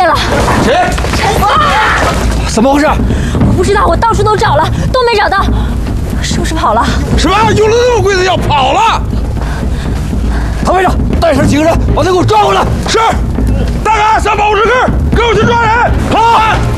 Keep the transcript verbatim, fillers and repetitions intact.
了。 谁？ 陈思明。 怎么回事？ 我不知道，我到处都找了，都没找到，是不是跑了？ 什么？用了那么贵的药跑了？ 唐排长，带上几个人把他给我抓回来。 是。大哥，上保护室，跟我去抓人。好。